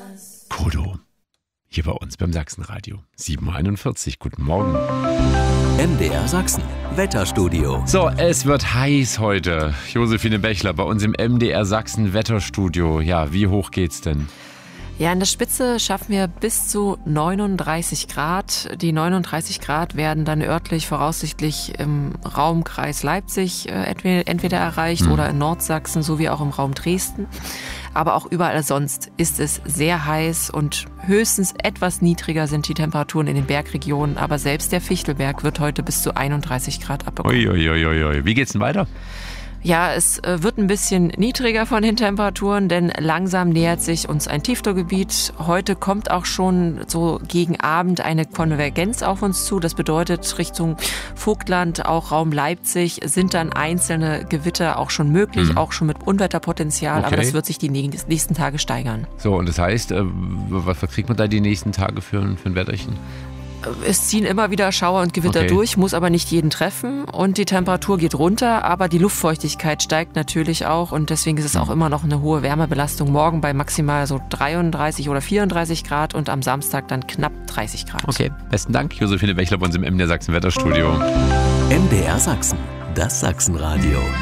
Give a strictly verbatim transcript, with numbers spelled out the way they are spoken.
Kodo. Hier bei uns beim Sachsenradio. sieben Uhr einundvierzig. Guten Morgen. M D R Sachsen. Wetterstudio. So, es wird heiß heute. Josephine Bechler bei uns im M D R Sachsen Wetterstudio. Ja, wie hoch geht's denn? Ja, in der Spitze schaffen wir bis zu neununddreißig Grad. Die neununddreißig Grad werden dann örtlich voraussichtlich im Raumkreis Leipzig äh, entweder erreicht mhm. oder in Nordsachsen sowie auch im Raum Dresden. Aber auch überall sonst ist es sehr heiß und höchstens etwas niedriger sind die Temperaturen in den Bergregionen. Aber selbst der Fichtelberg wird heute bis zu einunddreißig Grad abbekommen. Uiuiuiui. Wie geht's denn weiter? Ja, es wird ein bisschen niedriger von den Temperaturen, denn langsam nähert sich uns ein Tiefdruckgebiet. Heute kommt auch schon so gegen Abend eine Konvergenz auf uns zu. Das bedeutet, Richtung Vogtland, auch Raum Leipzig, sind dann einzelne Gewitter auch schon möglich, mhm. auch schon mit Unwetterpotenzial. Okay. Aber das wird sich die nächsten Tage steigern. So, und das heißt, was kriegt man da die nächsten Tage für, für ein Wetterchen? Es ziehen immer wieder Schauer und Gewitter okay. durch, muss aber nicht jeden treffen und die Temperatur geht runter, aber die Luftfeuchtigkeit steigt natürlich auch und deswegen ist es auch immer noch eine hohe Wärmebelastung. Morgen bei maximal so dreiunddreißig oder vierunddreißig Grad und am Samstag dann knapp dreißig Grad. Okay, besten Dank. Josephine Bechler bei uns im M D R Sachsen Wetterstudio. M D R Sachsen, das Sachsenradio.